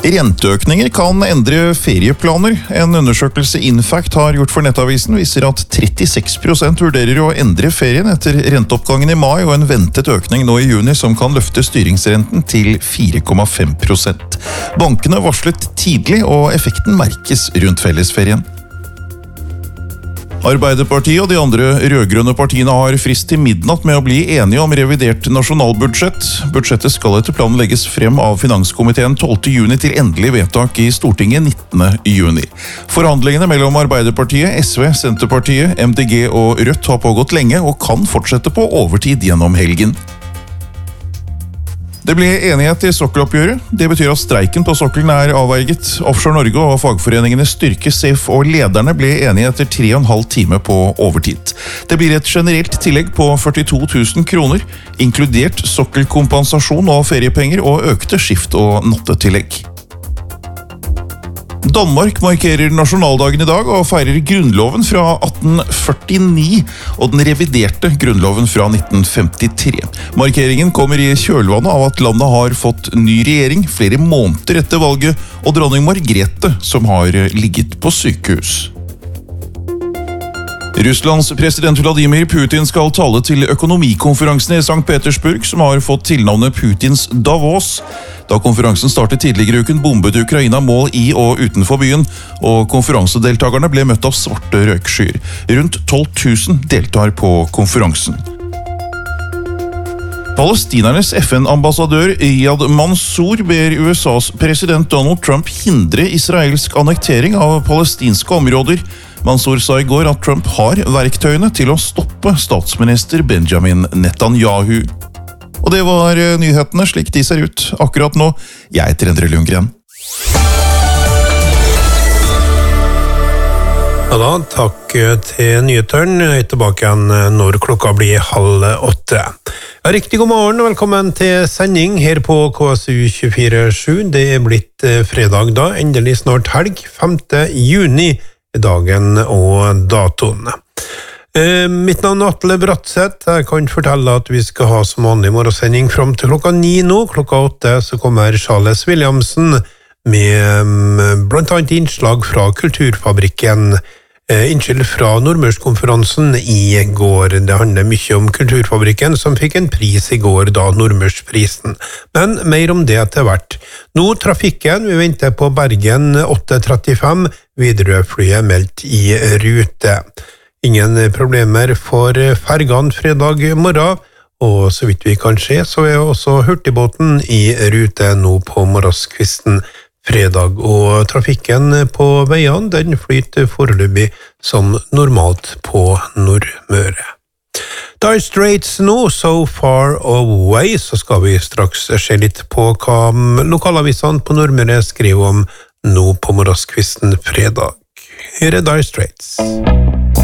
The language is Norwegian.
Renteøkninger kan endre ferieplaner. En undersøkelse Infact har gjort for Nettavisen viser at 36% vurderer å endre ferien etter renteoppgangen i mai og en ventet økning nå i juni som kan løfte styringsrenten til 4,5%. Bankene varslet tidlig og effekten merkes rundt fellesferien. Arbeiderpartiet og de andre rødgrønne partiene har frist til midnatt med å bli enige om revidert nasjonalbudsjett. Budsjettet skal etter planen legges frem av Finanskomiteen 12. juni til endelig vedtak i Stortinget 19. juni. Forhandlingene mellom Arbeiderpartiet, SV, Senterpartiet, MDG og Rødt har pågått lenge og kan fortsette på overtid gjennom helgen. Det ble enighet i sokkeloppgjøret. Det betyr at streiken på sokkelen er avverget. Offshore Norge og fagforeningene Styrke, SAFE og lederne ble enige etter 3,5 timer på overtid. Det blir et generelt tillegg på 42 000 kroner, inkludert sokkelkompensasjon og feriepenger og økte skift- og nattetillegg. Danmark markerer nasjonaldagen i dag og feirer grunnloven fra 1849 og den reviderte grunnloven fra 1953. Markeringen kommer i kjølvannet av at landet har fått ny regjering flere måneder etter valget, og dronning Margrethe som har ligget på sykehus. Russlands president Vladimir Putin skal tale til økonomikonferansen i St. Petersburg, som har fått tilnavnet Putins Davos. Da konferansen startet tidligere i uken, bombet Ukraina mål i og utenfor byen, og konferansedeltakerne ble møtt av svarte røykskyer. Rundt 12 000 deltar på konferansen. Palestinernes FN-ambassadør Iyad Mansour ber USAs president Donald Trump hindre israelsk annektering av palestinske områder. Mansour sa i går at Trump har verktøyene til å stoppe statsminister Benjamin Netanyahu. Og det var nyhetene slik de ser ut akkurat nå. Jeg heter Endre Lundgren. Ja da, takk til nyhetene. Jeg er tilbake igjen når klokka blir 7:30. Ja, riktig god morgen og velkommen til sending her på KSU 24/7. Det er blitt fredag da, endelig snart helg, 5. juni dagen og datoen. Mitt navn er Atle Bratseth. Jeg kan fortelle at vi skal ha som vanlig morgensending fram til klokka 9 nå. Klokka 8 så kommer Charles Williamsen med blant annet innslag fra Kulturfabrikken, fra Nordmørskonferansen i går. Det handler mye om Kulturfabrikken, som fikk en pris i går da, Nordmørsprisen. Men mer om det etter hvert. Nå trafikken, vi venter på Bergen 8:35, Widerøe-flyet meldt i rute. Ingen problemer for fergene fredag morgen, og så vidt vi kan se, så er også hurtigbåten i rute nå på morgenskvisten fredag, og trafikken på veiene den flyter foreløpig som normalt på Nordmøre. Dire Straits nå, So Far Away, så skal vi straks se litt på hva lokalavisene på Nordmøre skriver om nå på morgenskvisten fredag. Her er Dire Straits.